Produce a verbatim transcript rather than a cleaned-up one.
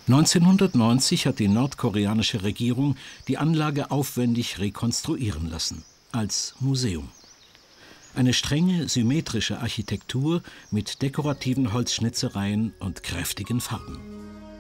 neunzehnhundertneunzig hat die nordkoreanische Regierung die Anlage aufwendig rekonstruieren lassen, als Museum. Eine strenge, symmetrische Architektur mit dekorativen Holzschnitzereien und kräftigen Farben.